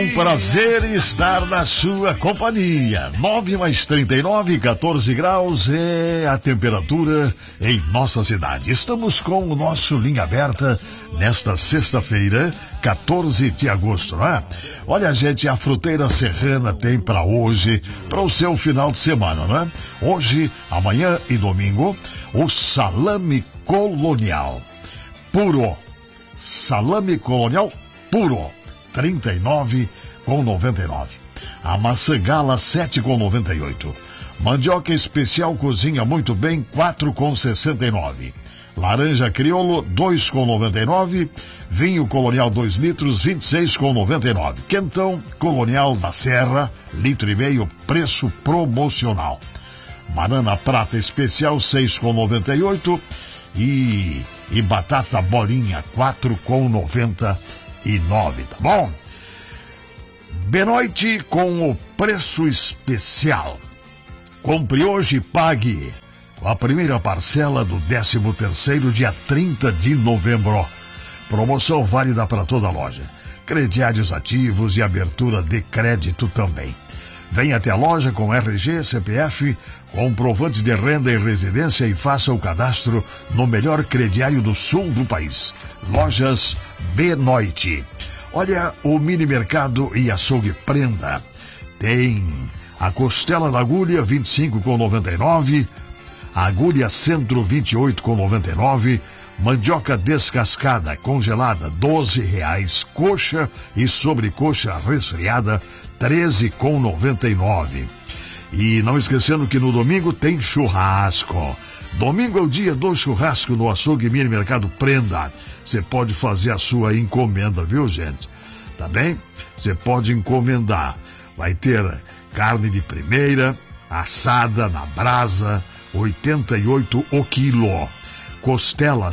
Um prazer estar na sua companhia. 9 mais 39, 14 graus é a temperatura em nossa cidade. Estamos com o nosso Linha Aberta nesta sexta-feira, 14 de agosto, não é? Olha, gente, a Fruteira Serrana tem para hoje, para o seu final de semana, não é? Hoje, amanhã e domingo, o salame colonial puro. Salame colonial puro. 39,99. A maçã gala 7,98. Mandioca especial cozinha muito bem 4,69. Laranja crioulo 2,99. Vinho colonial 2 litros 26,99. Quentão colonial da Serra litro e meio, preço promocional. Banana prata especial 6,98 e batata bolinha 4,99. Tá bom? Benoite com o preço especial. Compre hoje e pague com a primeira parcela do 13º, dia 30 de novembro. Promoção válida para toda a loja. Crediários ativos e abertura de crédito também. Venha até a loja com RG, CPF, comprovantes de renda e residência e faça o cadastro no melhor crediário do sul do país. Lojas Benoite. Olha, o mini mercado e açougue Prenda tem a costela da agulha 25,99, a agulha centro 28,99, mandioca descascada congelada R$12, coxa e sobrecoxa resfriada R$13,99. E não esquecendo que no domingo tem churrasco. Domingo é o dia do churrasco no açougue mini mercado Prenda. Você pode fazer a sua encomenda, viu, gente? Tá bem? Você pode encomendar. Vai ter carne de primeira, assada na brasa, R$88 o quilo. Costela,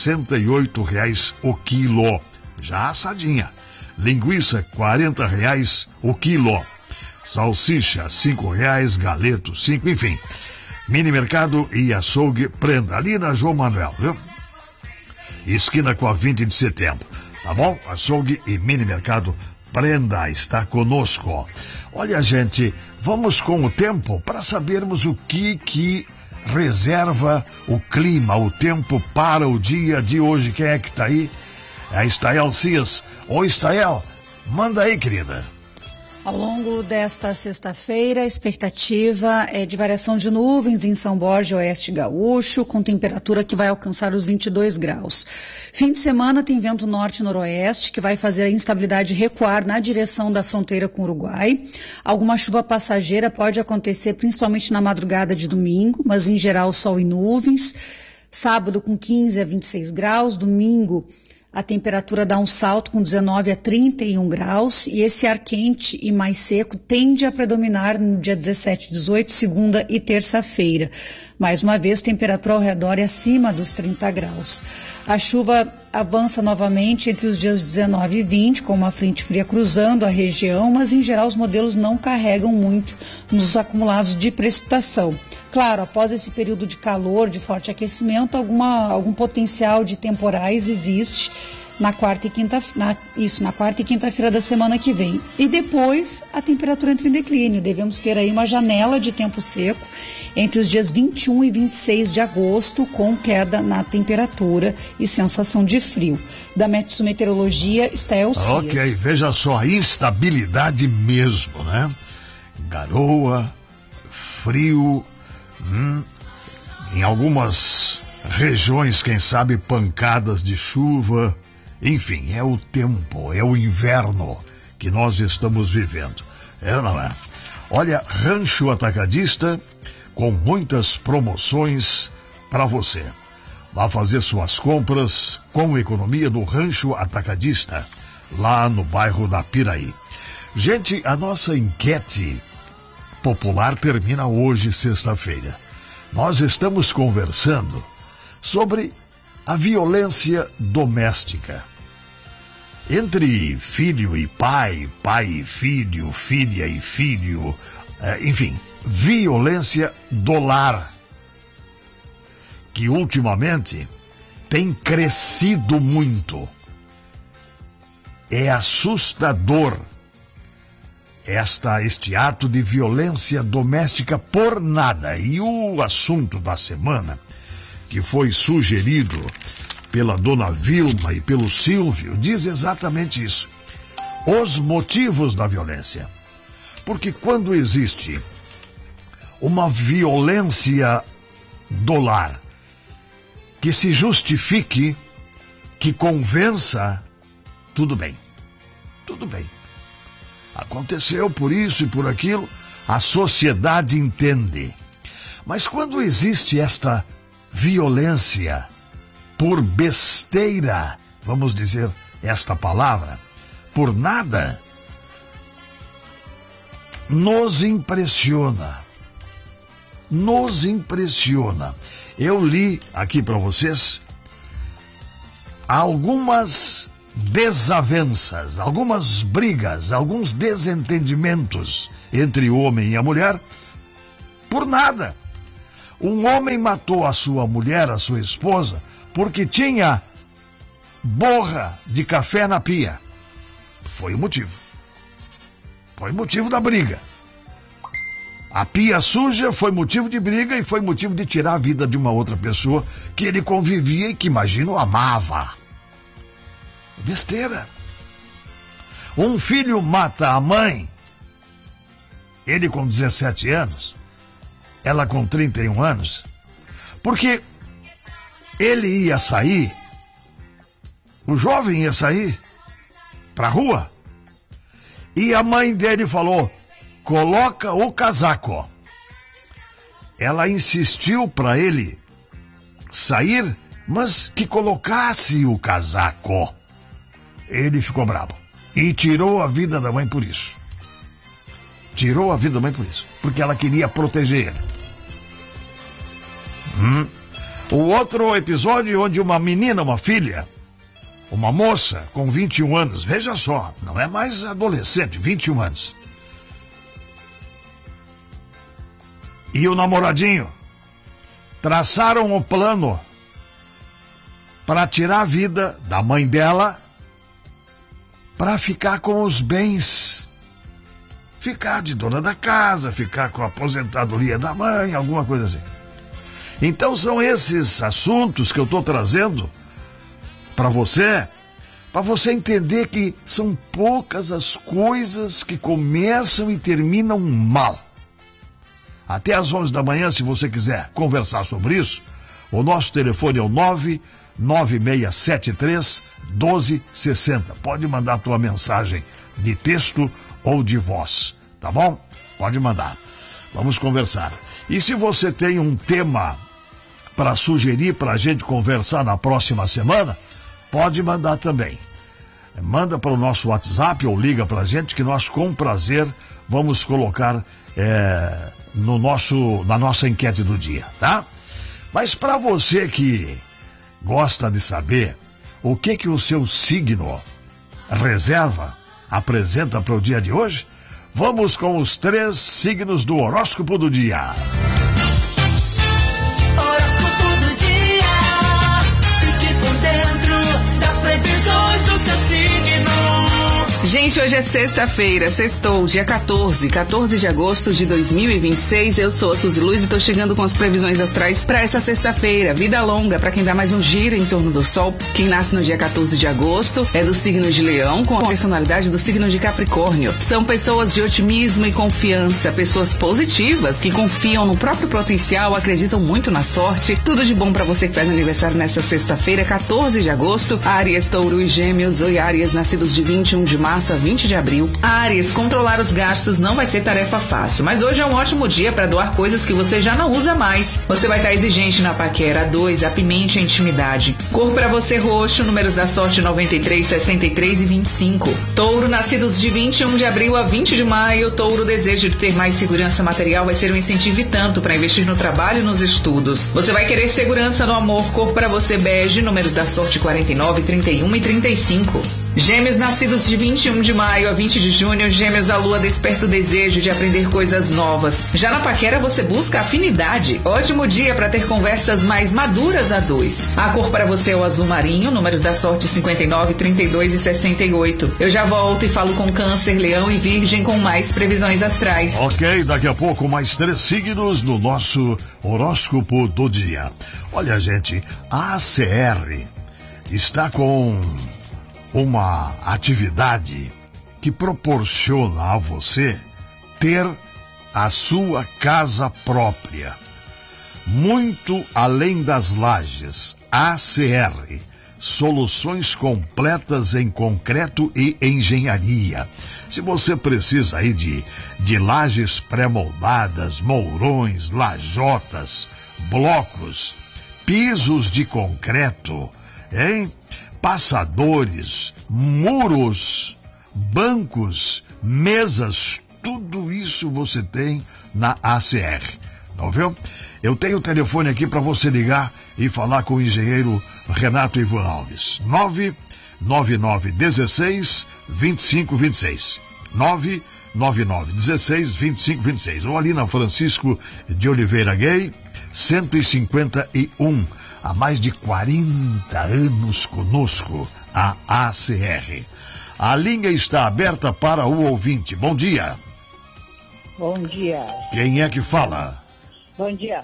R$68 o quilo. Já assadinha. Linguiça, R$40 o quilo. Salsicha, R$5, galeto, 5, enfim. Mini mercado e açougue Prenda, ali na João Manuel, viu? Esquina com a 20 de setembro, tá bom? Açougue e mini mercado Prenda está conosco. Olha, gente, vamos com o tempo para sabermos o que reserva o clima, o tempo para o dia de hoje. Quem é que tá aí? É a Estael Cias. Ô, Estael, manda aí, querida. Ao longo desta sexta-feira, a expectativa é de variação de nuvens em São Borja, Oeste Gaúcho, com temperatura que vai alcançar os 22 graus. Fim de semana tem vento norte-noroeste, que vai fazer a instabilidade recuar na direção da fronteira com o Uruguai. Alguma chuva passageira pode acontecer principalmente na madrugada de domingo, mas em geral sol e nuvens. Sábado com 15 a 26 graus, domingo a temperatura dá um salto com 19 a 31 graus e esse ar quente e mais seco tende a predominar no dia 17 e 18, segunda e terça-feira. Mais uma vez, temperatura ao redor e acima dos 30 graus. A chuva avança novamente entre os dias 19 e 20, com uma frente fria cruzando a região, mas em geral os modelos não carregam muito nos acumulados de precipitação. Claro, após esse período de calor, de forte aquecimento, algum potencial de temporais existe na quarta e quinta-feira da semana que vem. E depois a temperatura entra em declínio. Devemos ter aí uma janela de tempo seco entre os dias 21 e 26 de agosto, com queda na temperatura e sensação de frio. Da Metsu Meteorologia, Estael Cias. Ok, veja só, a instabilidade mesmo, né? Garoa, frio, em algumas regiões, quem sabe, pancadas de chuva. Enfim, é o tempo, é o inverno que nós estamos vivendo. É ou não é? Olha, Rancho Atacadista com muitas promoções para você. Vá fazer suas compras com economia no Rancho Atacadista, lá no bairro da Piraí. Gente, a nossa enquete popular termina hoje, sexta-feira. Nós estamos conversando sobre a violência doméstica. Entre filho e pai, pai e filho, filha e filho, enfim, violência do lar, que ultimamente tem crescido muito. É assustador este ato de violência doméstica por nada. E o assunto da semana, que foi sugerido pela dona Vilma e pelo Silvio, diz exatamente isso. Os motivos da violência. Porque quando existe uma violência do lar que se justifique, que convença, tudo bem. Tudo bem. Aconteceu por isso e por aquilo, a sociedade entende. Mas quando existe esta violência por besteira, vamos dizer esta palavra, por nada, nos impressiona. Nos impressiona. Eu li aqui para vocês algumas desavenças, algumas brigas, alguns desentendimentos entre o homem e a mulher por nada. Um homem matou a sua mulher, a sua esposa, porque tinha borra de café na pia. Foi o motivo. Foi motivo da briga. A pia suja foi motivo de briga e foi motivo de tirar a vida de uma outra pessoa que ele convivia e que, imagino, amava. Besteira. Um filho mata a mãe, ele com 17 anos, ela com 31 anos, porque ele ia sair, o jovem ia sair pra rua, e a mãe dele falou: coloca o casaco. Ela insistiu para ele sair, mas que colocasse o casaco. Ele ficou bravo e tirou a vida da mãe por isso. Tirou a vida da mãe por isso, porque ela queria proteger ele. O outro episódio onde uma menina, uma filha, uma moça com 21 anos, veja só, não é mais adolescente, 21 anos. E o namoradinho traçaram o plano para tirar a vida da mãe dela, para ficar com os bens. Ficar de dona da casa, ficar com a aposentadoria da mãe, alguma coisa assim. Então são esses assuntos que eu estou trazendo para você entender que são poucas as coisas que começam e terminam mal. Até às 11 da manhã, se você quiser conversar sobre isso, o nosso telefone é o 99673-1260. Pode mandar a tua mensagem de texto ou de voz, tá bom? Pode mandar. Vamos conversar. E se você tem um tema para sugerir para a gente conversar na próxima semana, pode mandar também. Manda para o nosso WhatsApp ou liga para a gente que nós, com prazer, vamos colocar na nossa enquete do dia, tá? Mas para você que gosta de saber o que o seu signo reserva, apresenta para o dia de hoje, vamos com os 3 signos do horóscopo do dia. Horóscopo do dia. Fique por dentro das previsões do seu signo. Gente, hoje é sexta-feira, sextou, dia 14 de agosto de 2026. Eu sou a Suzy Luz e tô chegando com as previsões astrais para essa sexta-feira. Vida longa para quem dá mais um giro em torno do Sol. Quem nasce no dia 14 de agosto é do signo de Leão, com a personalidade do signo de Capricórnio. São pessoas de otimismo e confiança, pessoas positivas que confiam no próprio potencial, acreditam muito na sorte. Tudo de bom para você que faz aniversário nessa sexta-feira, 14 de agosto. Áries, Touro e Gêmeos. Oi, Áries, nascidos de 21 de março a 20 de abril. Áries, controlar os gastos não vai ser tarefa fácil, mas hoje é um ótimo dia para doar coisas que você já não usa mais. Você vai estar exigente na paquera. 2, apimente a intimidade. Cor para você roxo, números da sorte 93, 63 e 25. Touro, nascidos de 21 de abril a 20 de maio. Touro, o desejo de ter mais segurança material vai ser um incentivo e tanto para investir no trabalho e nos estudos. Você vai querer segurança no amor. Cor para você bege, números da sorte 49, 31 e 35. Gêmeos nascidos de 21 de maio a 20 de junho, Gêmeos, a lua desperta o desejo de aprender coisas novas. Já na paquera você busca afinidade. Ótimo dia para ter conversas mais maduras a dois. A cor para você é o azul marinho, números da sorte 59, 32 e 68. Eu já volto e falo com Câncer, Leão e Virgem com mais previsões astrais. Ok, daqui a pouco mais 3 signos no nosso horóscopo do dia. Olha, gente, a ACR está com uma atividade que proporciona a você ter a sua casa própria. Muito além das lajes, ACR, soluções completas em concreto e engenharia. Se você precisa aí de lajes pré-moldadas, mourões, lajotas, blocos, pisos de concreto, hein? Passadores, muros, bancos, mesas, tudo isso você tem na ACR, não viu? Eu tenho o telefone aqui para você ligar e falar com o engenheiro Renato Ivan Alves. 99916-2526. 99916-2526. Ou ali na Francisco de Oliveira Gay, 151. Há mais de 40 anos conosco, a ACR. A linha está aberta para o ouvinte. Bom dia. Bom dia. Quem é que fala? Bom dia.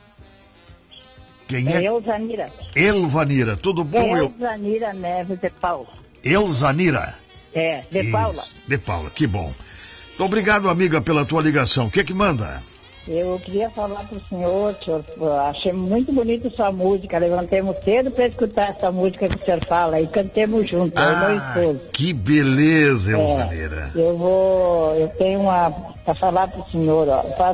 Quem é? Elzanira. Elvanira, tudo bom? Elzanira Neves de Paula. Elzanira? De Paula. Isso, de Paula, que bom. Muito obrigado, amiga, pela tua ligação. O que que manda? Eu queria falar para o senhor, achei muito bonita sua música, levantemos cedo para escutar essa música que o senhor fala e cantemos juntos, eu e meu esposo. Que beleza, Elzanira. Eu tenho para falar para o senhor, ó, faz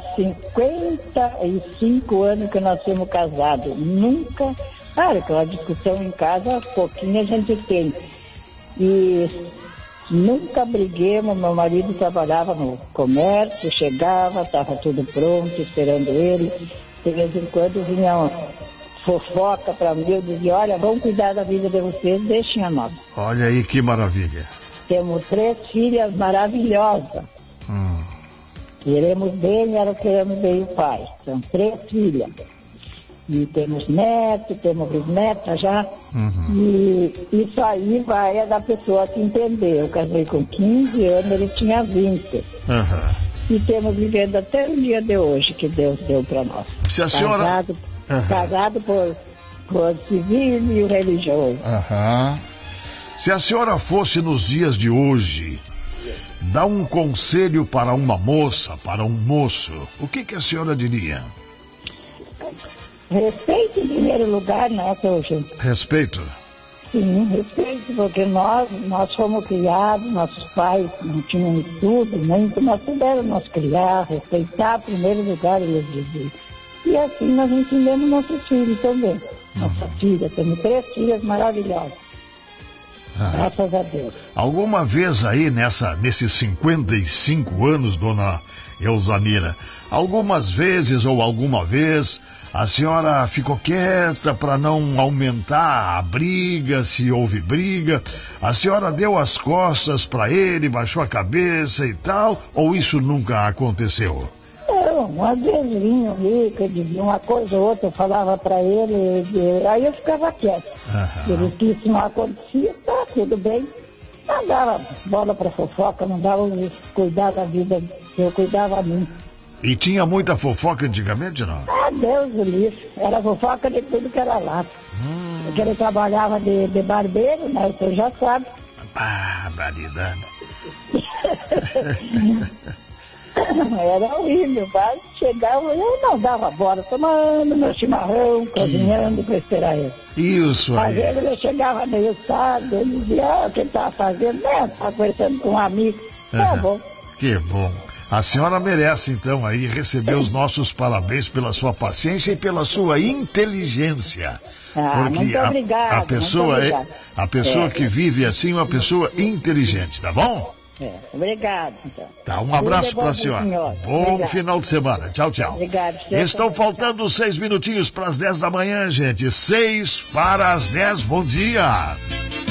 55 anos que nós somos casados, nunca, claro, aquela discussão em casa, pouquinho a gente tem, e nunca briguemos, meu marido trabalhava no comércio, chegava, estava tudo pronto, esperando ele. De vez em quando vinha uma fofoca para mim, eu dizia, olha, vamos cuidar da vida de vocês, deixem a nossa. Olha aí que maravilha. Temos 3 filhas maravilhosas. Queremos bem, ela queremos bem o pai. São 3 filhas. E temos neto, temos bisneta já. E isso aí vai da pessoa se entender. Eu casei com 15 anos, ele tinha 20. E temos vivendo até o dia de hoje que Deus deu para nós. Se a senhora... Casado por civil e religioso. Se a senhora fosse nos dias de hoje dar um conselho para uma moça, para um moço, o que a senhora diria? Respeito em primeiro lugar, né, seu gente? Respeito? Sim, respeito, porque nós fomos criados, nossos pais não tinham estudo, nem que nós puderam nos criar, respeitar em primeiro lugar, eles diziam. E assim nós entendemos nossos filhos também. Nossa filha, temos 3 filhas maravilhosas. Graças a Deus. Alguma vez aí nesses 55 anos, dona Elzanira, algumas vezes ou alguma vez a senhora ficou quieta para não aumentar a briga, se houve briga? A senhora deu as costas para ele, baixou a cabeça e tal, ou isso nunca aconteceu? Não, às vezes vinha ali, que dizia uma coisa ou outra, eu falava para ele, aí eu ficava quieto. Ele disse que isso não acontecia, tá, tudo bem. Não dava bola para fofoca, não dava cuidar da vida, eu cuidava a mim. E tinha muita fofoca antigamente, não? Deus do livre. Era fofoca de tudo que era lá. Porque ele trabalhava de barbeiro, né? Você já sabe. Barbaridade. Era horrível, mas chegava, eu não dava bola, tomando meu chimarrão, cozinhando para esperar ele. Isso aí. Às vezes ele chegava meio tarde, ele dizia, o que ele estava fazendo? Estava conversando com um amigo. Tá bom. Que bom. A senhora merece, então, aí receber os nossos parabéns pela sua paciência e pela sua inteligência. Porque muito obrigado, a pessoa que vive assim é uma pessoa inteligente, tá bom? Obrigado, então. Tá, um abraço para a senhora. Bom final de semana. Tchau, tchau. Obrigado. Estão faltando 6 minutinhos para as 10 da manhã, gente. 6 para as 10. Bom dia.